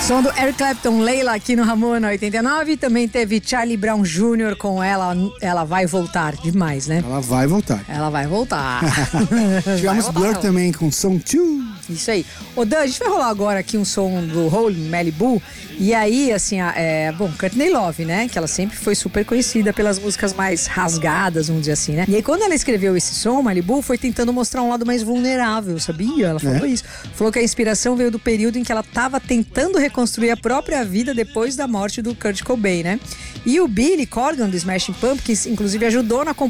Som do Eric Clapton, Leila, aqui no Ramona 89. Também teve Charlie Brown Jr. com Ela Vai Voltar. Demais, né? Ela vai voltar. Ela vai voltar. Tivemos Blur também com Song 2. Isso aí. Ô Dan, a gente vai rolar agora aqui um som do Hole, Malibu. E aí, assim, Courtney Love, né? Que ela sempre foi super conhecida pelas músicas mais rasgadas, vamos dizer assim, né? E aí, quando ela escreveu esse som, Malibu, foi tentando mostrar um lado mais vulnerável, sabia? Ela falou isso. Falou que a inspiração veio do período em que ela tava tentando reconstruir a própria vida depois da morte do Kurt Cobain, né? E o Billy Corgan, do Smashing Pumpkins, inclusive ajudou na